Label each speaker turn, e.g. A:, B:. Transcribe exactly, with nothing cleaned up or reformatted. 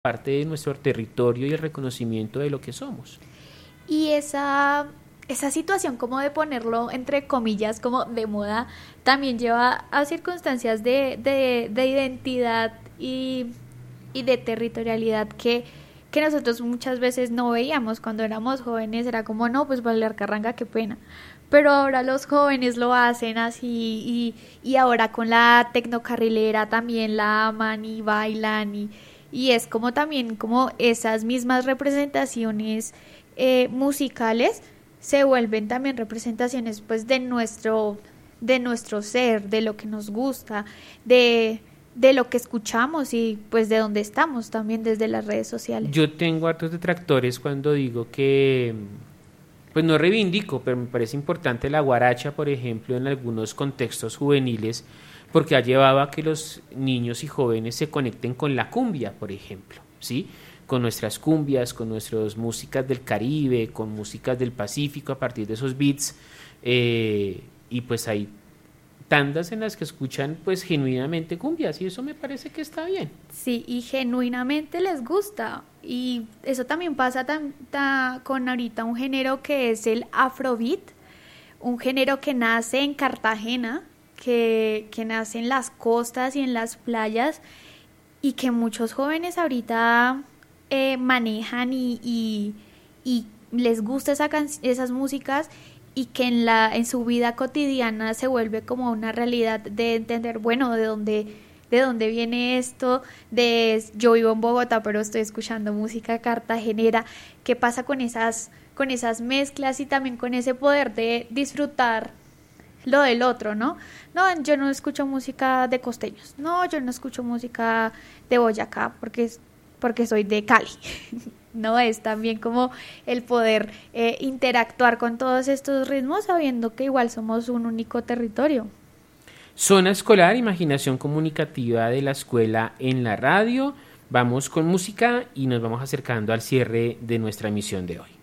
A: parte de nuestro territorio y el reconocimiento de lo que somos.
B: Y esa, esa situación como de ponerlo entre comillas como de moda también lleva a circunstancias de, de, de identidad y, y de territorialidad que, que nosotros muchas veces no veíamos cuando éramos jóvenes. Era como, no, pues bailar carranga, qué pena. Pero ahora los jóvenes lo hacen así y, y ahora con la tecnocarrilera también la aman y bailan y, y es como también como esas mismas representaciones eh, musicales se vuelven también representaciones pues de nuestro de nuestro ser, de lo que nos gusta, de, de lo que escuchamos y pues de dónde estamos también desde las redes sociales.
A: Yo tengo hartos detractores cuando digo que, pues no reivindico, pero me parece importante la guaracha, por ejemplo, en algunos contextos juveniles, porque ha llevado a que los niños y jóvenes se conecten con la cumbia, por ejemplo, ¿sí? Con nuestras cumbias, con nuestras músicas del Caribe, con músicas del Pacífico a partir de esos beats, eh, y pues hay tandas en las que escuchan pues genuinamente cumbias y eso me parece que está bien.
B: Sí, y genuinamente les gusta. Y eso también pasa tan, tan, con ahorita un género que es el Afrobeat, un género que nace en Cartagena, que, que nace en las costas y en las playas y que muchos jóvenes ahorita eh, manejan y, y, y les gusta esa can- esas músicas y que en la en su vida cotidiana se vuelve como una realidad de entender, bueno, de dónde de dónde viene esto, de yo vivo en Bogotá pero estoy escuchando música cartagenera, qué pasa con esas con esas mezclas y también con ese poder de disfrutar lo del otro, ¿no? No, yo no escucho música de costeños, no, yo no escucho música de Boyacá porque porque soy de Cali. No, es también como el poder eh, interactuar con todos estos ritmos sabiendo que igual somos un único territorio.
A: Zona escolar, imaginación comunicativa de la escuela en la radio. Vamos con música y nos vamos acercando al cierre de nuestra emisión de hoy.